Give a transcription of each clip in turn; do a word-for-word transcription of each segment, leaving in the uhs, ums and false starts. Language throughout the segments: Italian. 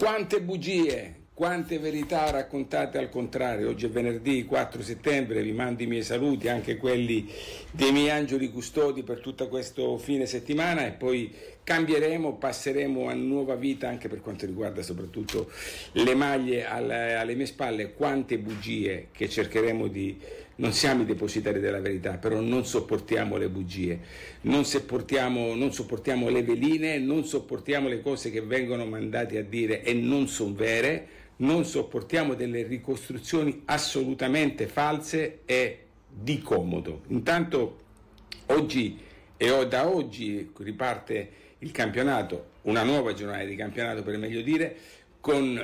Quante bugie, quante verità raccontate al contrario. Oggi è venerdì quattro settembre, vi mando i miei saluti, anche quelli dei miei angeli custodi per tutto questo fine settimana, e poi cambieremo, passeremo a nuova vita anche per quanto riguarda soprattutto le maglie alle, alle mie spalle. Quante bugie che cercheremo di... Non siamo i depositari della verità, però non sopportiamo le bugie, non sopportiamo, non sopportiamo le veline, non sopportiamo le cose che vengono mandate a dire e non sono vere, non sopportiamo delle ricostruzioni assolutamente false e di comodo. Intanto oggi e da oggi riparte il campionato, una nuova giornata di campionato per meglio dire, con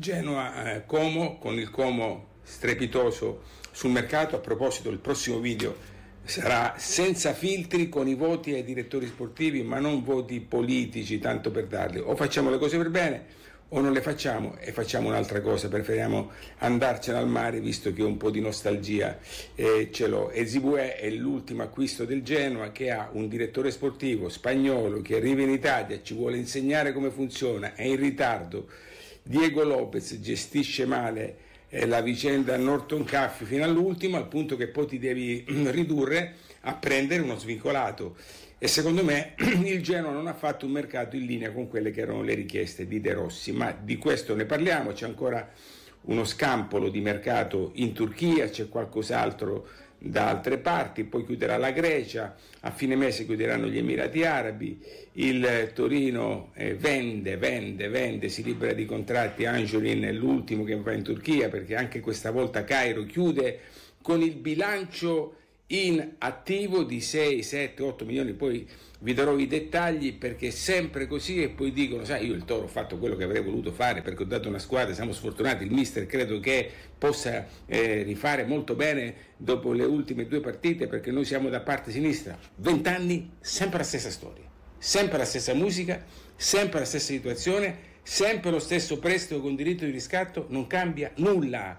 Genoa eh, Como, con il Como strepitoso sul mercato. A proposito, il prossimo video sarà senza filtri, con i voti ai direttori sportivi, ma non voti politici tanto per darli. O facciamo le cose per bene o non le facciamo e facciamo un'altra cosa. Preferiamo andarcene al mare, visto che ho un po' di nostalgia e ce l'ho. Ezibue è l'ultimo acquisto del Genoa, che ha un direttore sportivo spagnolo che arriva in Italia, ci vuole insegnare come funziona, è in ritardo. Diego Lopez gestisce male la vicenda Norton Caffey fino all'ultimo, al punto che poi ti devi ridurre a prendere uno svincolato, e secondo me il Genoa non ha fatto un mercato in linea con quelle che erano le richieste di De Rossi, ma di questo ne parliamo. C'è ancora uno scampolo di mercato in Turchia, c'è qualcos'altro da altre parti, poi chiuderà la Grecia, a fine mese chiuderanno gli Emirati Arabi, il Torino eh, vende, vende, vende, si libera di contratti. Angelin è l'ultimo che va in Turchia, perché anche questa volta Cairo chiude con il bilancio in attivo di sei, sette, otto milioni, poi vi darò i dettagli, perché è sempre così. E poi dicono, sai, io il Toro ho fatto quello che avrei voluto fare perché ho dato una squadra, siamo sfortunati, il mister credo che possa eh, rifare molto bene dopo le ultime due partite, perché noi siamo da parte sinistra. Vent'anni, sempre la stessa storia, sempre la stessa musica, sempre la stessa situazione, sempre lo stesso prestito con diritto di riscatto, non cambia nulla,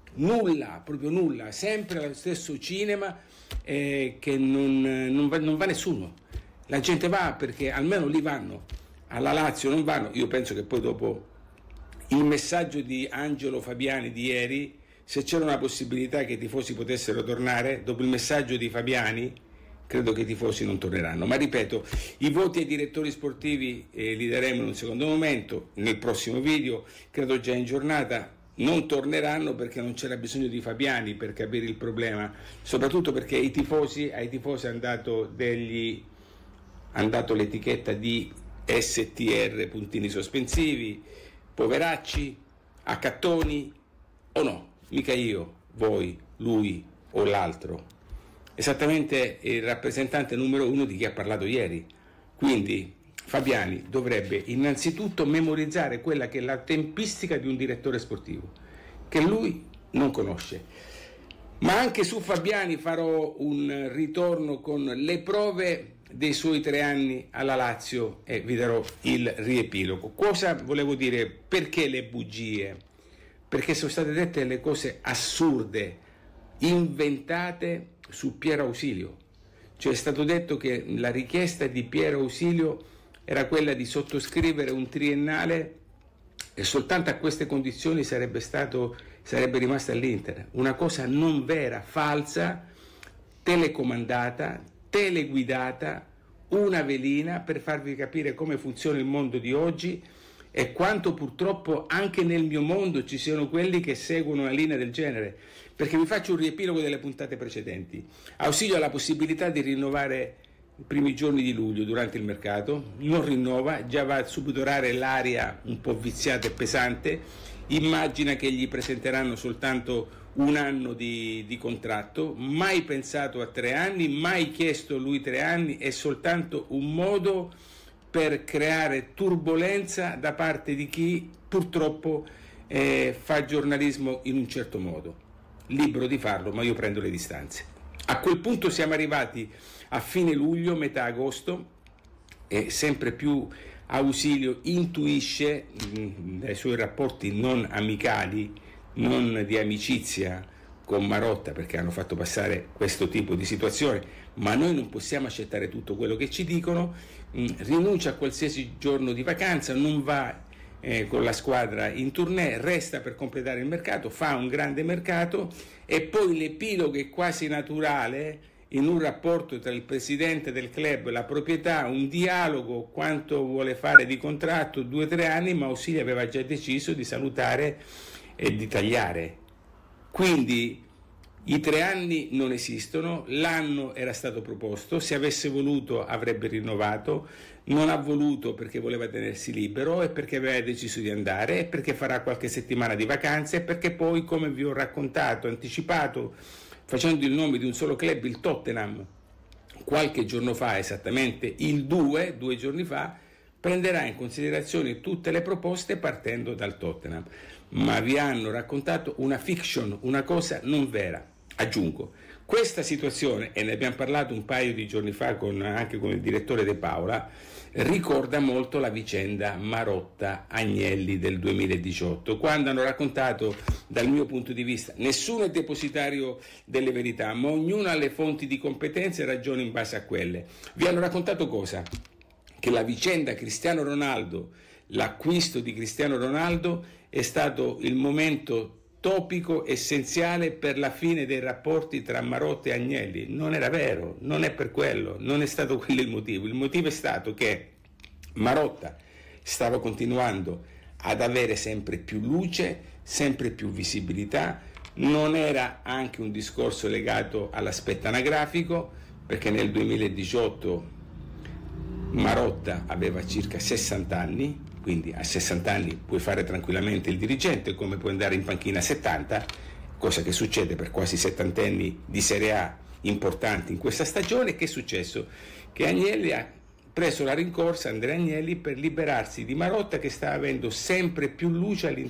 nulla, proprio nulla, sempre lo stesso cinema eh, che non, non, va, non va nessuno. La gente va perché almeno lì vanno, alla Lazio non vanno. Io penso che poi dopo il messaggio di Angelo Fabiani di ieri, se c'era una possibilità che i tifosi potessero tornare, dopo il messaggio di Fabiani credo che i tifosi non torneranno. Ma ripeto, i voti ai direttori sportivi eh, li daremo in un secondo momento, nel prossimo video, credo già in giornata. Non torneranno perché non c'era bisogno di Fabiani per capire il problema, soprattutto perché i tifosi, ai tifosi hanno dato degli... hanno dato l'etichetta di S T R, puntini sospensivi, poveracci, accattoni, o no? Mica io, voi, lui o l'altro. Esattamente il rappresentante numero uno di chi ha parlato ieri. Quindi Fabiani dovrebbe innanzitutto memorizzare quella che è la tempistica di un direttore sportivo, che lui non conosce. Ma anche su Fabiani farò un ritorno con le prove dei suoi tre anni alla Lazio e vi darò il riepilogo. Cosa volevo dire? Perché le bugie? Perché sono state dette le cose assurde, inventate su Piero Ausilio. Cioè è stato detto che la richiesta di Piero Ausilio era quella di sottoscrivere un triennale e soltanto a queste condizioni sarebbe stato, sarebbe rimasto all'Inter. Una cosa non vera, falsa, telecomandata, teleguidata, una velina per farvi capire come funziona il mondo di oggi e quanto purtroppo anche nel mio mondo ci siano quelli che seguono una linea del genere. Perché vi faccio un riepilogo delle puntate precedenti. Ausilio ha la possibilità di rinnovare i primi giorni di luglio durante il mercato, non rinnova, già va a subodorare l'aria un po' viziata e pesante, immagina che gli presenteranno soltanto un anno di, di contratto, mai pensato a tre anni, mai chiesto lui tre anni, è soltanto un modo per creare turbolenza da parte di chi purtroppo eh, fa giornalismo in un certo modo. Libero di farlo, ma io prendo le distanze. A quel punto siamo arrivati a fine luglio, metà agosto, e sempre più Ausilio intuisce mh, dai suoi rapporti non amicali, non di amicizia con Marotta, perché hanno fatto passare questo tipo di situazione, ma noi non possiamo accettare tutto quello che ci dicono, mh, rinuncia a qualsiasi giorno di vacanza, non va eh, con la squadra in tournée, resta per completare il mercato, fa un grande mercato e poi l'epilogo è quasi naturale in un rapporto tra il presidente del club e la proprietà, un dialogo quanto vuole fare di contratto, due o tre anni, ma Ausilio aveva già deciso di salutare e di tagliare. Quindi i tre anni non esistono, l'anno era stato proposto, se avesse voluto avrebbe rinnovato, non ha voluto perché voleva tenersi libero e perché aveva deciso di andare e perché farà qualche settimana di vacanze e perché poi, come vi ho raccontato, anticipato, facendo il nome di un solo club, il Tottenham, qualche giorno fa, esattamente il due, due giorni fa, prenderà in considerazione tutte le proposte partendo dal Tottenham. Ma vi hanno raccontato una fiction, una cosa non vera. Aggiungo, questa situazione, e ne abbiamo parlato un paio di giorni fa con, anche con il direttore De Paola, ricorda molto la vicenda Marotta-Agnelli del duemiladiciotto, quando hanno raccontato, dal mio punto di vista, nessuno è depositario delle verità, ma ognuno ha le fonti di competenza e ragiona in base a quelle. Vi hanno raccontato cosa? Che la vicenda Cristiano Ronaldo, l'acquisto di Cristiano Ronaldo è stato il momento topico essenziale per la fine dei rapporti tra Marotta e Agnelli. Non era vero, non è per quello, non è stato quello il motivo. Il motivo è stato che Marotta stava continuando ad avere sempre più luce, sempre più visibilità. Non era anche un discorso legato all'aspetto anagrafico, perché nel duemiladiciotto Marotta aveva circa sessanta anni, quindi a sessanta anni puoi fare tranquillamente il dirigente, come puoi andare in panchina a settanta, cosa che succede per quasi settantenni di Serie A importanti in questa stagione. Che è successo? Che Agnelli ha preso la rincorsa, Andrea Agnelli, per liberarsi di Marotta, che sta avendo sempre più luce all'interno